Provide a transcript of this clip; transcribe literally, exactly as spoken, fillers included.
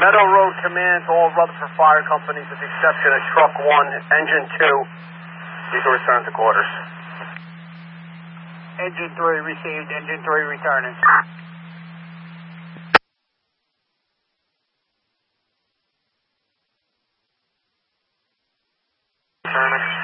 Meadow Road Command to all Rutherford Fire Companies with the exception of Truck one, Engine two. You can return to quarters. Engine three received, Engine three returning. Returning.